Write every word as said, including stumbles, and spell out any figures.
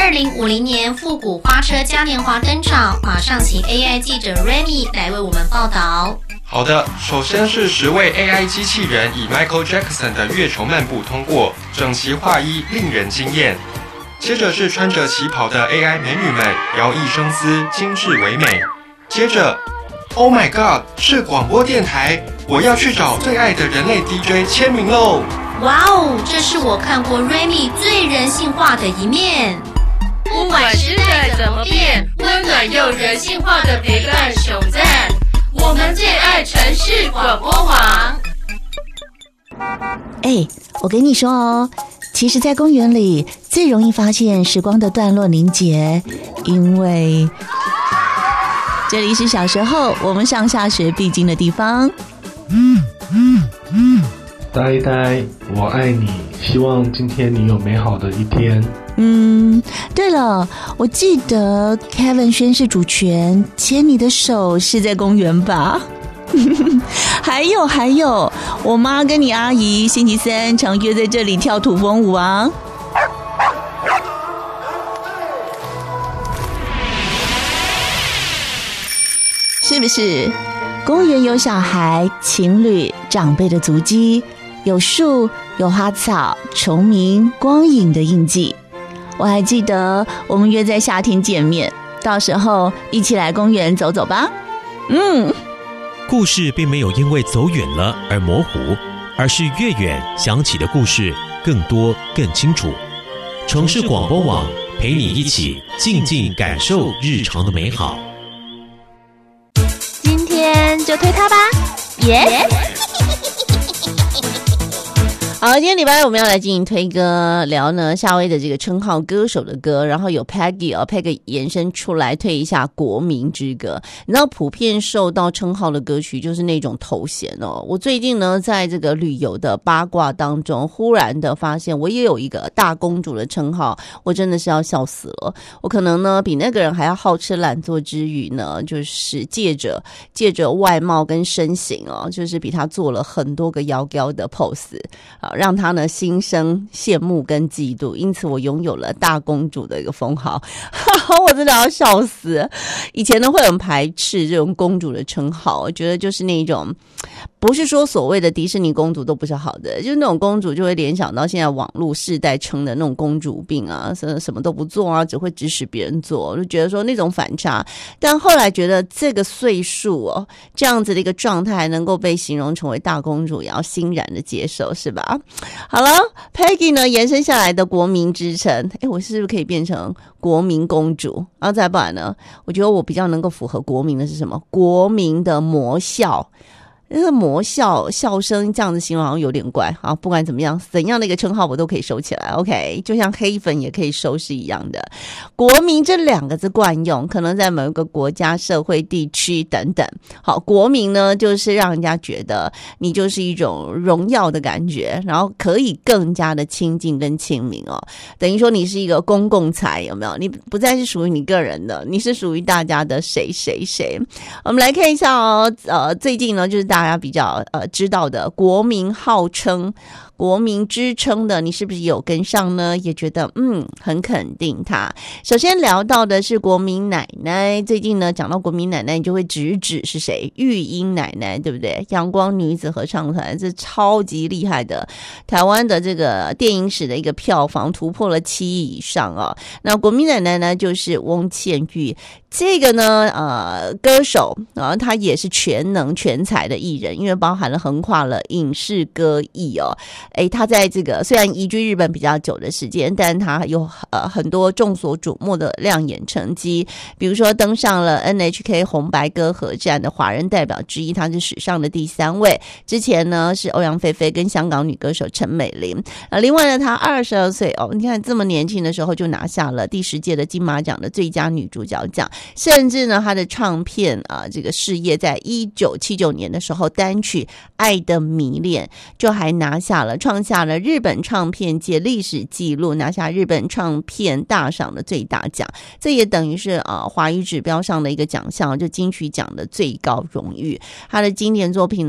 二零五零年复古花车嘉年华登场，马上请 A I 记者 Remy 来为我们报道。 好的，首先是十位 A I 机器人以 Michael Jackson 的月球漫步通过，整齐划一，令人惊艳。接着是穿着旗袍的 A I 美女们，摇曳生姿，精致唯美。接着 ，Oh my God， 是广播电台，我要去找最爱的人类 D J 签名喽！ 哇哦，这是我看过 Remy 最人性化的一面。 不管时代怎么变，温暖又人性化的陪伴守在我们最爱城市广播网。 哎，我跟你说哦，其实在公园里最容易发现时光的段落凝结，因为这里是小时候我们上下学必经的地方。 嗯嗯嗯，呆呆，我爱你，希望今天你有美好的一天。 嗯，对了，我记得 Kevin 宣誓主权，牵你的手是在公园吧？还有还有，我妈跟你阿姨星期三常约在这里跳土风舞啊。是不是？公园有小孩、情侣、长辈的足迹，有树、有花草、虫鸣、光影的印记。我还记得我们约在夏天见面，到时候一起来公园走走吧。嗯， 故事并没有因为走远了而模糊，而是越远想起的故事更多更清楚。城市广播网陪你一起静静感受日常的美好。 今天就推它吧，耶、yeah! 好，今天礼拜二我们要来进行推歌，聊呢夏威的这个称号歌手的歌，然后有 Peggy 哦 Peggy 延伸出来推一下国民之歌。你知道普遍受到称号的歌曲就是那种头衔哦。我最近呢在这个旅游的八卦当中，忽然的发现我也有一个大公主的称号，我真的是要笑死了。我可能呢比那个人还要好吃懒做之余呢，就是借着借着外貌跟身形哦，就是比他做了很多个妖娇的 pose 啊。让他呢心生羡慕跟嫉妒，因此我拥有了大公主的一个封号。我真的要笑死。以前呢会很排斥这种公主的称号，我觉得就是那种不是说所谓的迪士尼公主都不是好的，就是那种公主就会联想到现在网络世代称的那种公主病啊，什么都不做啊，只会指使别人做，我就觉得说那种反差。但后来觉得这个岁数哦，这样子的一个状态能够被形容成为大公主，也要欣然的接受，是吧？好了 Peggy 呢延伸下来的国民之称，诶，我是不是可以变成国民公主？然后再不然呢，我觉得我比较能够符合国民的是什么？国民的魔笑。那个魔笑笑声这样子形容好像有点怪。好，不管怎么样，怎样的一个称号我都可以收起来 OK， 就像黑粉也可以收是一样的。国民这两个字惯用，可能在某一个国家社会地区等等。好，国民呢就是让人家觉得你就是一种荣耀的感觉，然后可以更加的亲近跟亲民哦。等于说你是一个公共财，有没有？你不再是属于你个人的，你是属于大家的谁谁谁。我们来看一下哦，呃，最近呢就是大家比较呃知道的国民号称国民之称的，你是不是有跟上呢？也觉得嗯很肯定他。首先聊到的是国民奶奶，最近呢讲到国民奶奶，你就会直指是谁？玉英奶奶，对不对？阳光女子合唱团，这超级厉害的，台湾的这个电影史的一个票房突破了七亿以上啊。那国民奶奶呢，就是翁倩玉。这个呢，呃，歌手啊，他也是全能全才的艺人，因为包含了横跨了影视歌艺哦。诶，他在这个虽然移居日本比较久的时间，但他有呃很多众所瞩目的亮眼成绩，比如说登上了 N H K 红白歌合战的华人代表之一，他是史上的第三位。之前呢是欧阳菲菲跟香港女歌手陈美玲。呃，另外呢，他二十二岁哦，你看这么年轻的时候就拿下了第十届的金马奖的最佳女主角奖。甚至呢，他的唱片啊，这个事业在一九七九年的时候，单曲《爱的迷恋》就还拿下了，创下了日本唱片界历史纪录，拿下日本唱片大赏的最大奖。这也等于是啊，华语指标上的一个奖项，就金曲奖的最高荣誉。他的经典作品